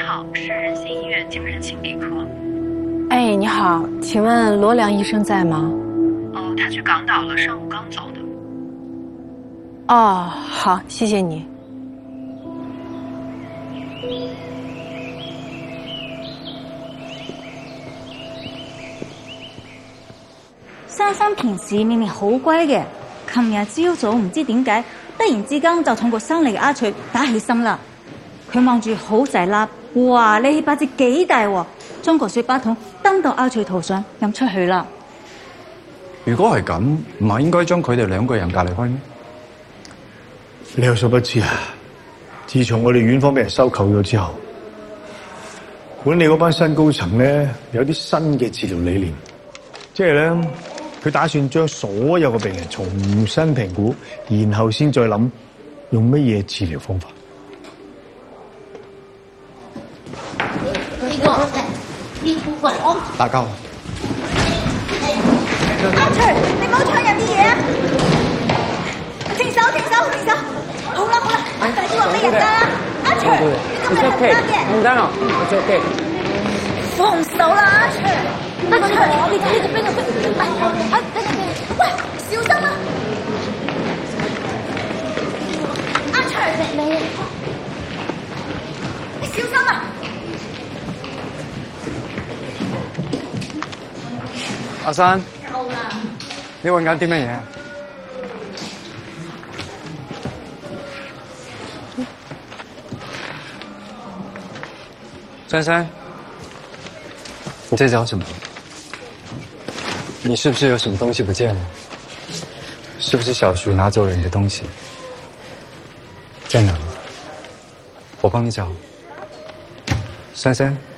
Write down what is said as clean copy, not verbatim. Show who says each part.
Speaker 1: 好，是仁心医院精神心理科。
Speaker 2: 哎，你好，请问罗良医生在吗？
Speaker 1: 哦，他去港岛了，上午刚走的。
Speaker 2: 哦，好，谢谢你。
Speaker 3: 珊珊平時明明好乖嘅，琴日朝早唔知點解，突然之間就同個新嚟嘅阿翠打起身啦。佢望住好細粒，哇！你把隻幾大喎，將個水把桶掟到阿翠頭上，飲出去啦。
Speaker 4: 如果係咁，唔係應該將佢哋兩個人隔離開咩？
Speaker 5: 你有所不知啊！自從我哋院方俾人收購咗之後，管理嗰班新高層咧有啲新嘅治療理念，即係咧佢打算將所有嘅病人重新評估，然後先再諗用乜嘢治療方法。
Speaker 6: 呢部分我
Speaker 4: 打交。
Speaker 3: 阿翠，你唔好搶人啲嘢啊！停手！好啦，快啲話俾人家啦！阿翠，你今日係唔得嘅。
Speaker 7: 唔得啊，我做嘅。
Speaker 3: 放手啦，阿翠！阿翠，你邊個？喂，小心啊！阿翠，你小心啊！
Speaker 4: 阿珊，你揾緊啲乜嘢？珊珊，你在找什么？你是不是有什么东西不见了？是不是小徐拿走了你的东西？在哪？我帮你找。珊珊。